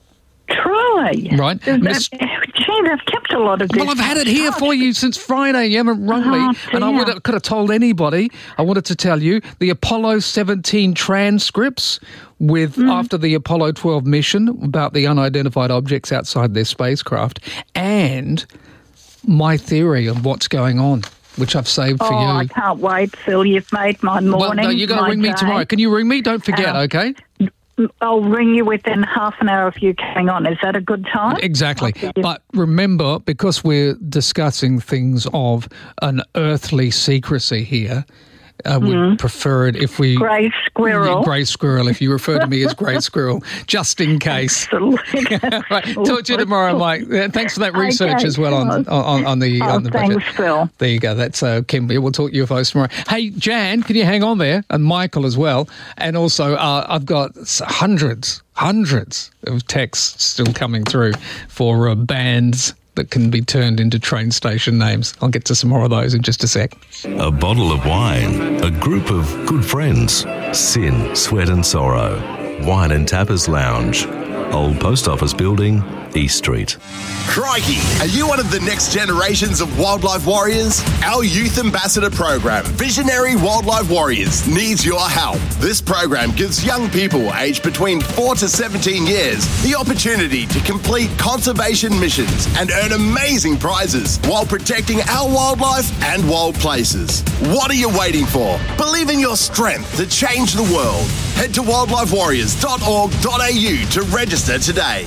Try. Right. Is Miss- that, gee, they've kept a lot of this. Well, I've had it here for you since Friday. You haven't rung Oh, me. And I dear. would have, could have told anybody. I wanted to tell you the Apollo seventeen transcripts with Mm. after the Apollo twelve mission about the unidentified objects outside their spacecraft and my theory of what's going on, which I've saved Oh, for you. I can't wait, Phil. You've made my morning. Well, no, you're going to my ring me day. tomorrow. Can you ring me? Don't forget, Uh, okay? I'll ring you within half an hour of you coming on. Is that a good time? Exactly. I'll give you- But remember, because we're discussing things of an earthly secrecy here, I would Mm. prefer it if we... Grey squirrel. Yeah, grey squirrel, if you refer to me as grey squirrel, just in case. Absolutely. Right, talk to you tomorrow, Mike. Yeah, thanks for that research Okay. as well on on, on the Oh, on the thanks, budget. Phil. There you go. That's uh, Kimberly. We'll talk U F Os tomorrow. Hey, Jan, can you hang on there? And Michael as well. And also, uh, I've got hundreds, hundreds of texts still coming through for uh, bands that can be turned into train station names. I'll get to some more of those in just a sec. A bottle of wine, a group of good friends, sin, sweat and sorrow, Wine and Tappers Lounge, Old Post Office Building, East Street. Crikey! Are you one of the next generations of wildlife warriors? Our Youth Ambassador program, Visionary Wildlife Warriors, needs your help. This program gives young people aged between four to seventeen years the opportunity to complete conservation missions and earn amazing prizes while protecting our wildlife and wild places. What are you waiting for? Believe in your strength to change the world. Head to wildlife warriors dot org dot a u to register today.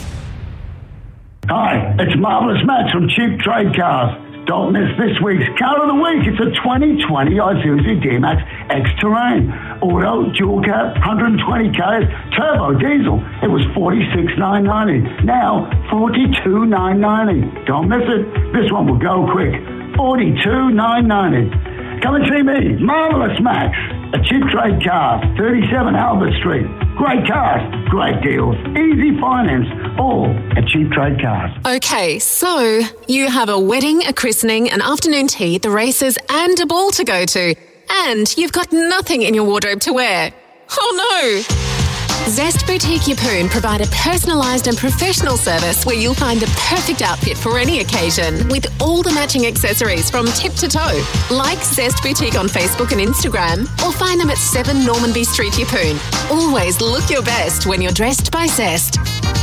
Hi, it's Marvellous Max from Cheap Trade Cars. Don't miss this week's car of the week. It's a twenty twenty Isuzu D-Max X-Terrain. Auto, dual cab, one hundred twenty k's, turbo diesel. It was forty-six thousand nine hundred ninety. Now, forty-two thousand nine hundred ninety. Don't miss it. This one will go quick. forty-two thousand nine hundred ninety. Come and see me, Marvellous Max, at Cheap Trade Cars, thirty-seven Albert Street. Great cars, great deals, easy finance, all at Cheap Trade Cars. Okay, so you have a wedding, a christening, an afternoon tea, the races, and a ball to go to. and you've got nothing in your wardrobe to wear. Oh no! Zest Boutique Yeppoon provide a personalised and professional service where you'll find the perfect outfit for any occasion with all the matching accessories from tip to toe. Like Zest Boutique on Facebook and Instagram or find them at seven Normanby Street, Yeppoon. Always look your best when you're dressed by Zest.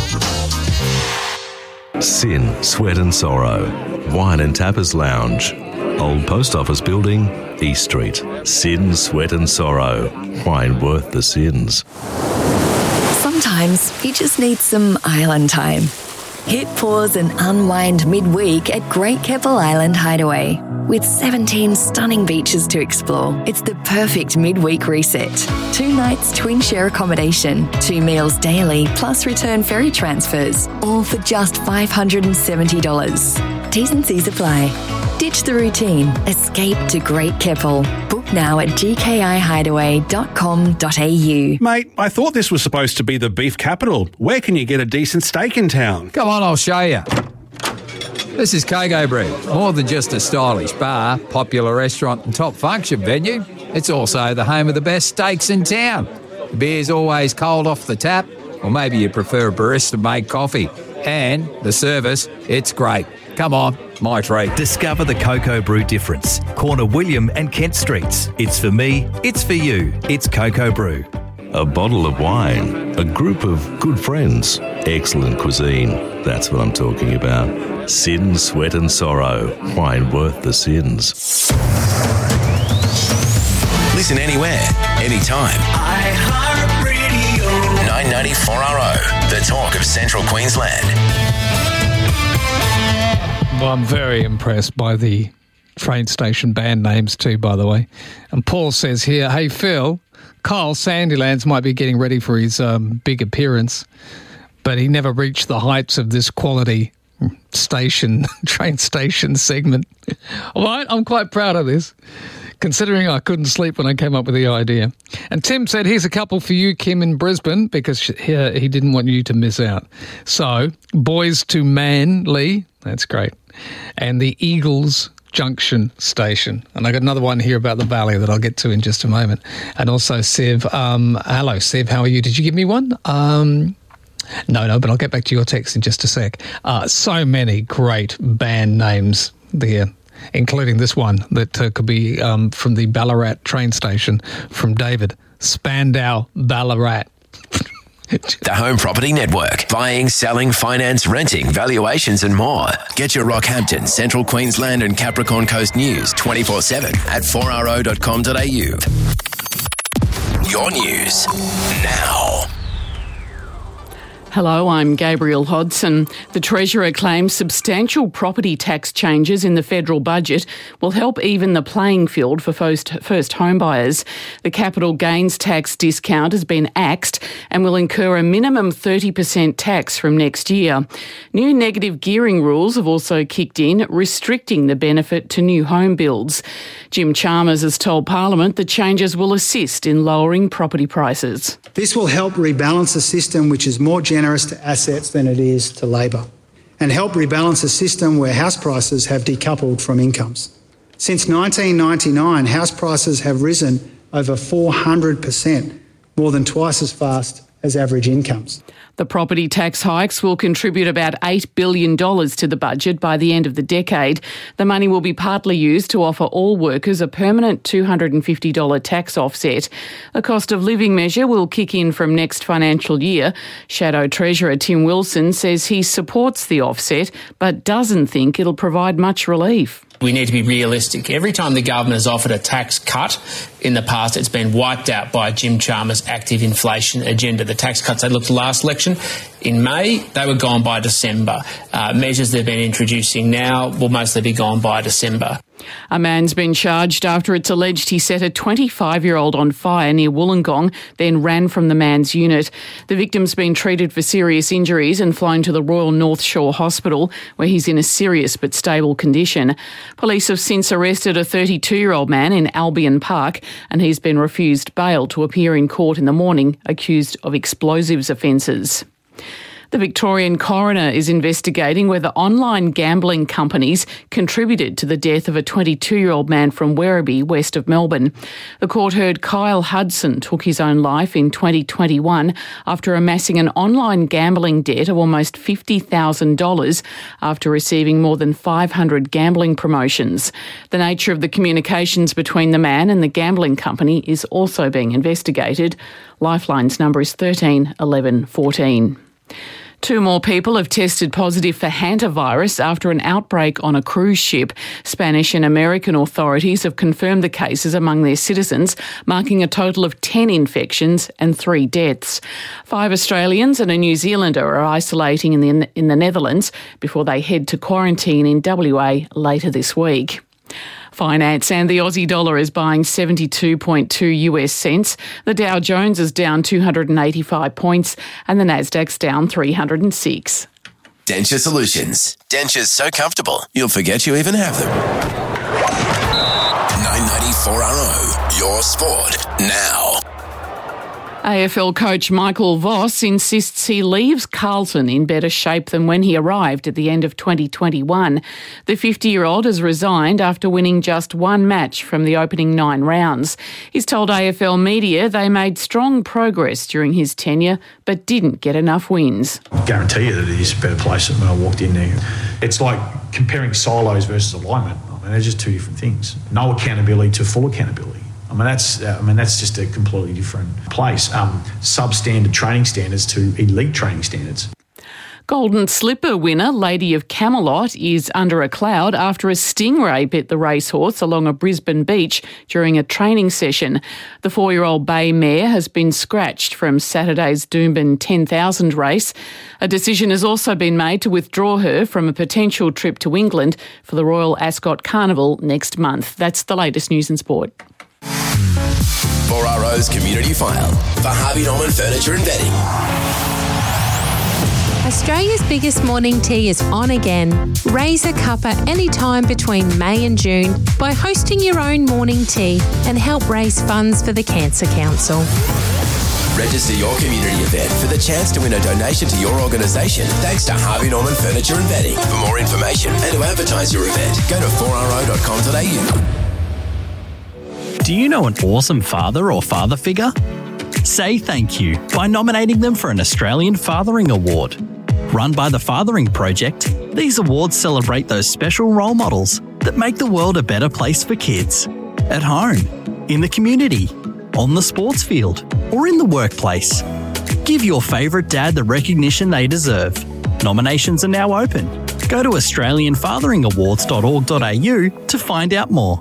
Sin, Sweat and Sorrow. Wine and Tappers Lounge. Old Post Office Building, East Street. Sin, Sweat and Sorrow. Wine worth the sins. Sometimes you just need some island time. Hit pause and unwind midweek at Great Keppel Island Hideaway. With seventeen stunning beaches to explore, it's the perfect midweek reset. Two nights twin share accommodation, two meals daily, plus return ferry transfers, all for just five hundred seventy dollars. T's and C's apply. Ditch the routine. Escape to Great Keppel. Book now at g k i hideaway dot com dot a u. Mate, I thought this was supposed to be the beef capital. Where can you get a decent steak in town? Come on, I'll show you. This is Coco Brew. More than just a stylish bar, popular restaurant and top function venue, it's also the home of the best steaks in town. The beer's always cold off the tap, or maybe you prefer a barista-made coffee. And the service, it's great. Come on, my treat. Discover the Coco Brew difference. Corner William and Kent Streets. It's for me, it's for you. It's Coco Brew. A bottle of wine, a group of good friends, excellent cuisine. That's what I'm talking about. Sin, Sweat and Sorrow. Wine worth the sins. Listen anywhere, anytime. iHeartRadio. nine ninety-four R O, the talk of Central Queensland. Well, I'm very impressed by the train station band names too, by the way. And Paul says here, hey, Phil, Kyle Sandilands might be getting ready for his um, big appearance, but he never reached the heights of this quality station, train station segment. All right, I'm quite proud of this, considering I couldn't sleep when I came up with the idea. And Tim said, here's a couple for you, Kim, in Brisbane, because he, he didn't want you to miss out. So, Boys to Manly, that's great, and the Eagles Junction Station. And I got another one here about the Valley that I'll get to in just a moment. And also, Sev, um, hello, Sev, how are you? Did you give me one? Um... No, no, but I'll get back to your text in just a sec. Uh, so many great band names there, including this one that uh, could be um, from the Ballarat train station from David. Spandau Ballarat. The Home Property Network. Buying, selling, finance, renting, valuations and more. Get your Rockhampton, Central Queensland and Capricorn Coast news twenty-four seven at four r o dot com dot a u. Your news now. Hello, I'm Gabrielle Hodson. The Treasurer claims substantial property tax changes in the federal budget will help even the playing field for first, first home buyers. The capital gains tax discount has been axed and will incur a minimum thirty percent tax from next year. New negative gearing rules have also kicked in, restricting the benefit to new home builds. Jim Chalmers has told Parliament the changes will assist in lowering property prices. This will help rebalance a system which is more generous to assets than it is to labour, and help rebalance a system where house prices have decoupled from incomes. Since nineteen ninety-nine, house prices have risen over four hundred percent, more than twice as fast as average incomes. The property tax hikes will contribute about eight billion dollars to the budget by the end of the decade. The money will be partly used to offer all workers a permanent two hundred fifty dollars tax offset. A cost of living measure will kick in from next financial year. Shadow Treasurer Tim Wilson says he supports the offset but doesn't think it'll provide much relief. We need to be realistic. Every time the government has offered a tax cut in the past, it's been wiped out by Jim Chalmers' active inflation agenda. The tax cuts they looked last election in May, they were gone by December. Uh, measures they've been introducing now will mostly be gone by December. A man's been charged after it's alleged he set a twenty-five-year-old on fire near Wollongong, then ran from the man's unit. The victim's been treated for serious injuries and flown to the Royal North Shore Hospital, where he's in a serious but stable condition. Police have since arrested a thirty-two-year-old man in Albion Park, and he's been refused bail to appear in court in the morning, accused of explosives offences. The Victorian coroner is investigating whether online gambling companies contributed to the death of a twenty-two-year-old man from Werribee, west of Melbourne. The court heard Kyle Hudson took his own life in twenty twenty-one after amassing an online gambling debt of almost fifty thousand dollars after receiving more than five hundred gambling promotions. The nature of the communications between the man and the gambling company is also being investigated. Lifeline's number is thirteen eleven fourteen. Two more people have tested positive for hantavirus after an outbreak on a cruise ship. Spanish and American authorities have confirmed the cases among their citizens, marking a total of ten infections and three deaths. Five Australians and a New Zealander are isolating in the, in the Netherlands before they head to quarantine in W A later this week. Finance and the Aussie dollar is buying seventy-two point two US cents. The Dow Jones is down two hundred eighty-five points and the Nasdaq's down three hundred six. Denture Solutions. Dentures so comfortable, you'll forget you even have them. nine ninety-four R O, your sport now. A F L coach Michael Voss insists he leaves Carlton in better shape than when he arrived at the end of twenty twenty-one. The fifty-year-old has resigned after winning just one match from the opening nine rounds. He's told A F L media they made strong progress during his tenure but didn't get enough wins. I guarantee you that it is a better place than when I walked in there. It's like comparing silos versus alignment. I mean, they're just two different things. No accountability to full accountability. I mean, that's uh, I mean that's just a completely different place. Um, substandard training standards to elite training standards. Golden Slipper winner Lady of Camelot is under a cloud after a stingray bit the racehorse along a Brisbane beach during a training session. The four-year-old bay mare has been scratched from Saturday's Doomben ten thousand race. A decision has also been made to withdraw her from a potential trip to England for the Royal Ascot Carnival next month. That's the latest news and sport. four R O's Community File for Harvey Norman Furniture and Bedding. Australia's biggest morning tea is on again. Raise a cuppa anytime between May and June by hosting your own morning tea and help raise funds for the Cancer Council. Register your community event for the chance to win a donation to your organisation thanks to Harvey Norman Furniture and Bedding. For more information and to advertise your event, go to four r o dot com dot a u. Do you know an awesome father or father figure? Say thank you by nominating them for an Australian Fathering Award. Run by the Fathering Project, these awards celebrate those special role models that make the world a better place for kids. At home, in the community, on the sports field, or in the workplace. Give your favourite dad the recognition they deserve. Nominations are now open. Go to australian fathering awards dot org dot a u to find out more.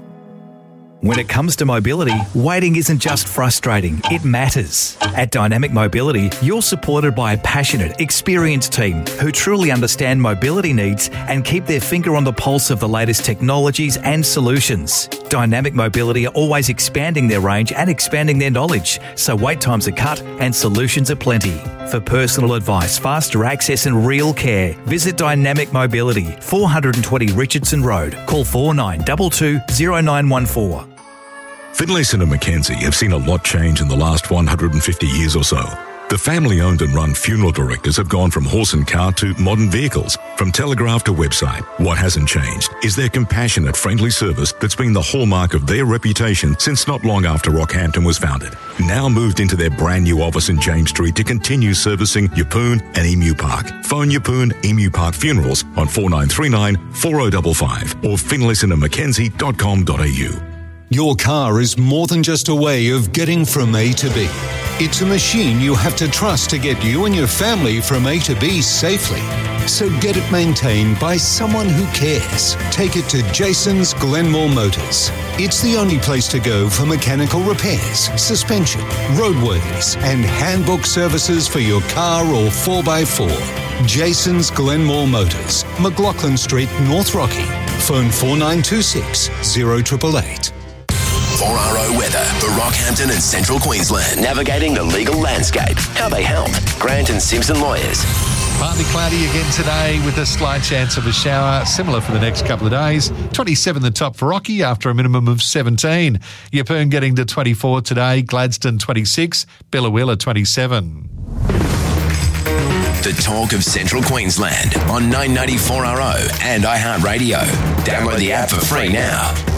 When it comes to mobility, waiting isn't just frustrating, it matters. At Dynamic Mobility, you're supported by a passionate, experienced team who truly understand mobility needs and keep their finger on the pulse of the latest technologies and solutions. Dynamic Mobility are always expanding their range and expanding their knowledge, so wait times are cut and solutions are plenty. For personal advice, faster access and real care, visit Dynamic Mobility, four twenty Richardson Road. Call four nine two two zero nine one four. Finlayson and Mackenzie have seen a lot change in the last one hundred fifty years or so. The family-owned and run funeral directors have gone from horse and car to modern vehicles, from telegraph to website. What hasn't changed is their compassionate, friendly service that's been the hallmark of their reputation since not long after Rockhampton was founded. Now moved into their brand new office in James Street to continue servicing Yeppoon and Emu Park. Phone Yeppoon Emu Park Funerals on four nine three nine, four oh five five or finlayson and mackenzie dot com dot a u. Your car is more than just a way of getting from A to B. It's a machine you have to trust to get you and your family from A to B safely. So get it maintained by someone who cares. Take it to Jason's Glenmore Motors. It's the only place to go for mechanical repairs, suspension, roadworthies, and handbook services for your car or four by four. Jason's Glenmore Motors, McLaughlin Street, North Rocky. Phone four nine two six, zero eight eight eight. four R O weather for Rockhampton and Central Queensland. Navigating the legal landscape. How they help. Grant and Simpson Lawyers. Partly cloudy again today with a slight chance of a shower, similar for the next couple of days. twenty-seven the top for Rocky after a minimum of seventeen. Yeppoon getting to twenty-four today, Gladstone twenty-six, Billawilla twenty-seven. The talk of Central Queensland on nine ninety-four R O and iHeartRadio. Download the app for free now.